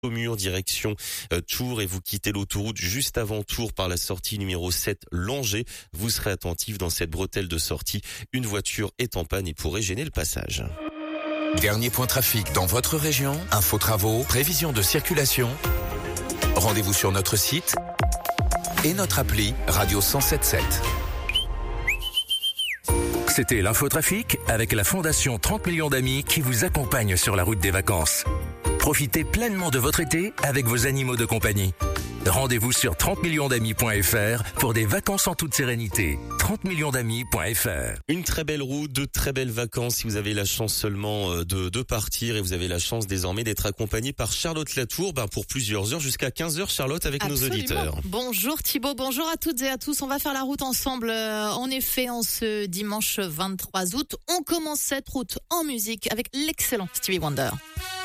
Saumur, direction Tours, et vous quittez l'autoroute juste avant Tours par la sortie numéro 7 Langeais. Vous serez attentif dans cette bretelle de sortie. Une voiture est en panne et pourrait gêner le passage. Dernier point trafic dans votre région, infos travaux, prévision de circulation. Rendez-vous sur notre site et notre appli Radio 107.7. C'était l'infotrafic avec la Fondation 30 millions d'amis qui vous accompagne sur la route des vacances. Profitez pleinement de votre été avec vos animaux de compagnie. Rendez-vous sur 30millionsdamis.fr pour des vacances en toute sérénité. 30millionsdamis.fr. Une très belle route, de très belles vacances si vous avez la chance seulement de partir, et vous avez la chance désormais d'être accompagné par Charlotte Latour pour plusieurs heures, jusqu'à 15h, Charlotte, avec Absolument. nos auditeurs. Bonjour Thibaut, bonjour à toutes et à tous. On va faire la route ensemble. En effet, en ce dimanche 23 août, on commence cette route en musique avec l'excellent Stevie Wonder.